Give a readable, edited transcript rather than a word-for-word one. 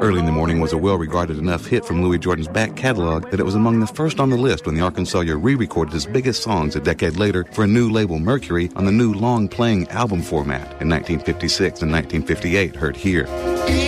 Early in the Morning was a well-regarded enough hit from Louis Jordan's back catalog that it was among the first on the list when the Arkansasier re-recorded his biggest songs a decade later for a new label, Mercury, on the new long-playing album format in 1956 and 1958, heard here.